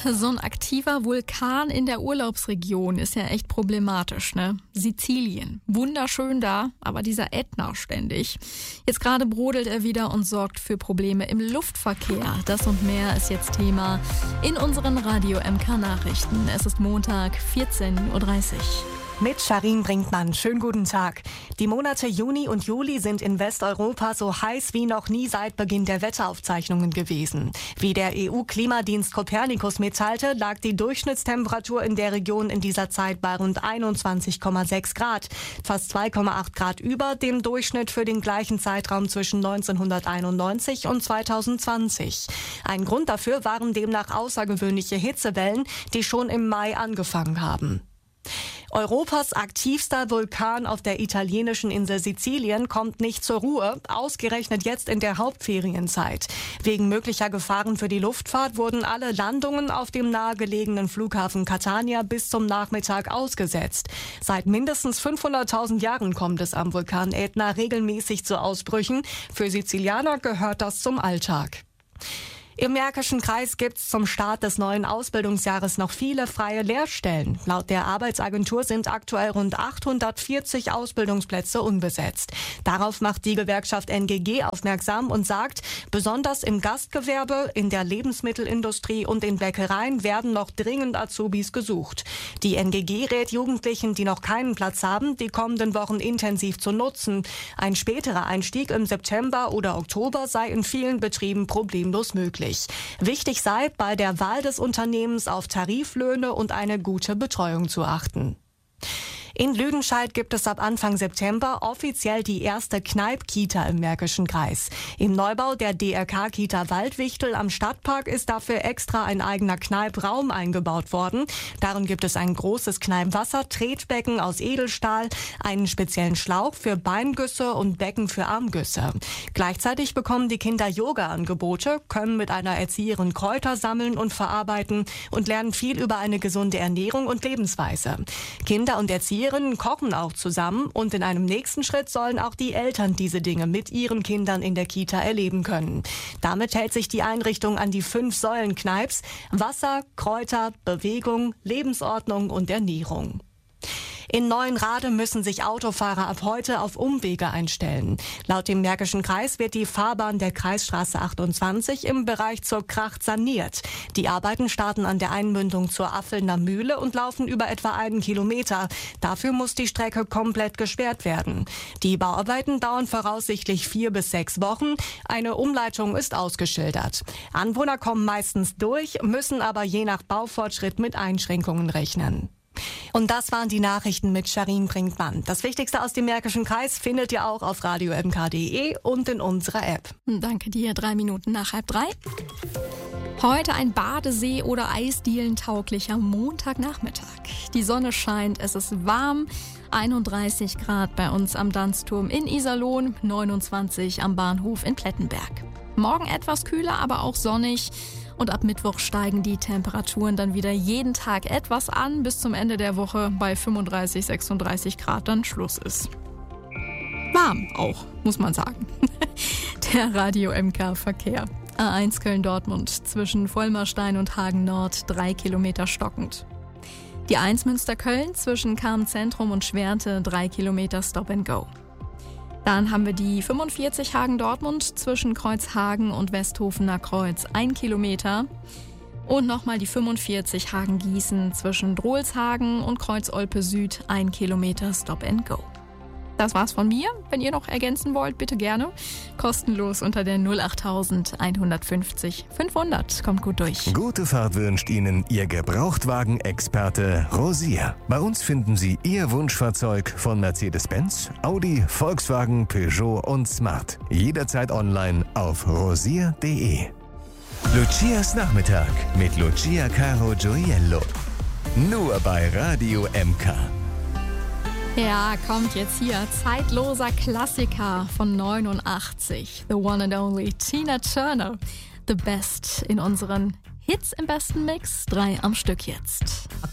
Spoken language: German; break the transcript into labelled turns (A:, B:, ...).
A: So ein aktiver Vulkan in der Urlaubsregion ist ja echt problematisch, ne? Sizilien, wunderschön da, aber dieser Ätna ständig. Jetzt gerade brodelt er wieder und sorgt für Probleme im Luftverkehr. Das und mehr ist jetzt Thema in unseren Radio MK Nachrichten. Es ist Montag, 14.30 Uhr.
B: Mit Sharin Brinkmann. Schönen guten Tag. Die Monate Juni und Juli sind in Westeuropa so heiß wie noch nie seit Beginn der Wetteraufzeichnungen gewesen. Wie der EU-Klimadienst Copernicus mitteilte, lag die Durchschnittstemperatur in der Region in dieser Zeit bei rund 21,6 Grad. Fast 2,8 Grad über dem Durchschnitt für den gleichen Zeitraum zwischen 1991 und 2020. Ein Grund dafür waren demnach außergewöhnliche Hitzewellen, die schon im Mai angefangen haben. Europas aktivster Vulkan auf der italienischen Insel Sizilien kommt nicht zur Ruhe, ausgerechnet jetzt in der Hauptferienzeit. Wegen möglicher Gefahren für die Luftfahrt wurden alle Landungen auf dem nahegelegenen Flughafen Catania bis zum Nachmittag ausgesetzt. Seit mindestens 500.000 Jahren kommt es am Vulkan Ätna regelmäßig zu Ausbrüchen. Für Sizilianer gehört das zum Alltag. Im Märkischen Kreis gibt es zum Start des neuen Ausbildungsjahres noch viele freie Lehrstellen. Laut der Arbeitsagentur sind aktuell rund 840 Ausbildungsplätze unbesetzt. Darauf macht die Gewerkschaft NGG aufmerksam und sagt, besonders im Gastgewerbe, in der Lebensmittelindustrie und in Bäckereien werden noch dringend Azubis gesucht. Die NGG rät Jugendlichen, die noch keinen Platz haben, die kommenden Wochen intensiv zu nutzen. Ein späterer Einstieg im September oder Oktober sei in vielen Betrieben problemlos möglich. Wichtig sei, bei der Wahl des Unternehmens auf Tariflöhne und eine gute Betreuung zu achten. In Lüdenscheid gibt es ab Anfang September offiziell die erste Kneip-Kita im Märkischen Kreis. Im Neubau der DRK-Kita Waldwichtel am Stadtpark ist dafür extra ein eigener Kneipraum eingebaut worden. Darin gibt es ein großes Kneippwasser, Tretbecken aus Edelstahl, einen speziellen Schlauch für Beingüsse und Becken für Armgüsse. Gleichzeitig bekommen die Kinder Yoga-Angebote, können mit einer Erzieherin Kräuter sammeln und verarbeiten und lernen viel über eine gesunde Ernährung und Lebensweise. Kinder und Erzieherinnen kochen auch zusammen und in einem nächsten Schritt sollen auch die Eltern diese Dinge mit ihren Kindern in der Kita erleben können. Damit hält sich die Einrichtung an die 5 Säulen Kneips: Wasser, Kräuter, Bewegung, Lebensordnung und Ernährung. In Neuenrade müssen sich Autofahrer ab heute auf Umwege einstellen. Laut dem Märkischen Kreis wird die Fahrbahn der Kreisstraße 28 im Bereich zur Kracht saniert. Die Arbeiten starten an der Einmündung zur Affelner Mühle und laufen über etwa 1 Kilometer. Dafür muss die Strecke komplett gesperrt werden. Die Bauarbeiten dauern voraussichtlich 4 bis 6 Wochen. Eine Umleitung ist ausgeschildert. Anwohner kommen meistens durch, müssen aber je nach Baufortschritt mit Einschränkungen rechnen. Und das waren die Nachrichten mit Sharin Brinkmann. Das Wichtigste aus dem Märkischen Kreis findet ihr auch auf radiomk.de und in unserer App.
A: Danke dir, 3 Minuten nach 2:30. Heute ein Badesee- oder Eisdielentauglicher Montagnachmittag. Die Sonne scheint, es ist warm, 31 Grad bei uns am Danzturm in Iserlohn, 29 am Bahnhof in Plettenberg. Morgen etwas kühler, aber auch sonnig. Und ab Mittwoch steigen die Temperaturen dann wieder jeden Tag etwas an, bis zum Ende der Woche bei 35, 36 Grad dann Schluss ist. Warm auch, muss man sagen. Der Radio MK Verkehr. A1 Köln-Dortmund zwischen Vollmerstein und Hagen Nord 3 Kilometer stockend. Die 1 Münster-Köln zwischen Karm-Zentrum und Schwerte 3 Kilometer Stop and Go. Dann haben wir die 45 Hagen-Dortmund zwischen Kreuzhagen und Westhofener Kreuz 1 Kilometer. Und nochmal die 45 Hagen-Gießen zwischen Drohlshagen und Kreuz-Olpe Süd 1 Kilometer Stop and Go. Das war's von mir. Wenn ihr noch ergänzen wollt, bitte gerne. Kostenlos unter der 08000 150 500. Kommt gut durch.
C: Gute Fahrt wünscht Ihnen Ihr Gebrauchtwagen-Experte Rosier. Bei uns finden Sie Ihr Wunschfahrzeug von Mercedes-Benz, Audi, Volkswagen, Peugeot und Smart. Jederzeit online auf rosier.de. Lucias Nachmittag mit Lucia Caro Gioiello. Nur bei Radio MK.
A: Ja, kommt jetzt hier. Zeitloser Klassiker von 89. The one and only Tina Turner. The best in unseren Hits im besten Mix. 3 am Stück jetzt.